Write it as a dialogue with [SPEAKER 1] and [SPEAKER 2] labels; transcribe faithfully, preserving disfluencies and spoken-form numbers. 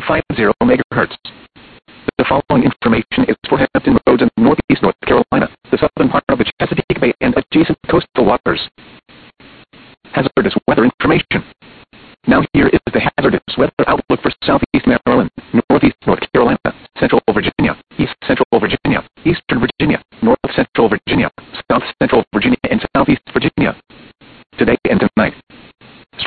[SPEAKER 1] fifty megahertz. The following information is for Hampton Roads in northeast North Carolina, the southern part of the Chesapeake Bay and adjacent coastal waters.